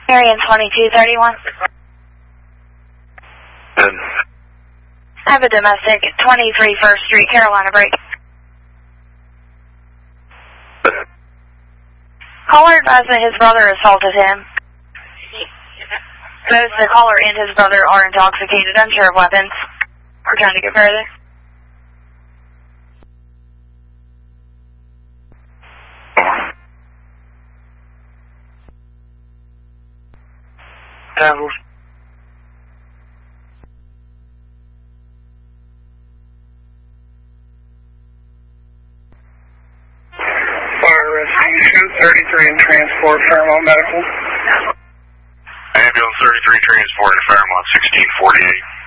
Marion 2231. Good. I have a domestic, 23 First Street, Carolina break. Caller advised that his brother assaulted him. Both the caller and his brother are intoxicated, unsure of weapons. We're trying to get further. Devils. Fire rescue 33 and transport Fairmont Medical. Ambulance 33 transport to Fairmont 1648.